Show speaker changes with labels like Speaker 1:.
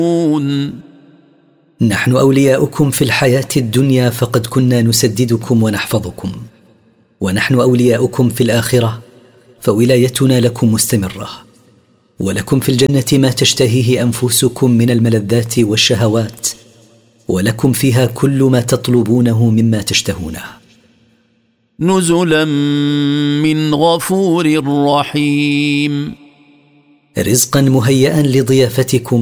Speaker 1: نحن أولياؤكم في الحياة الدنيا، فقد كنا نسددكم ونحفظكم، ونحن أولياؤكم في الآخرة، فولايتنا لكم مستمرة، ولكم في الجنة ما تشتهيه أنفسكم من الملذات والشهوات، ولكم فيها كل ما تطلبونه مما تشتهونه.
Speaker 2: نزلا من غفور رحيم.
Speaker 1: رزقا مهيئا لضيافتكم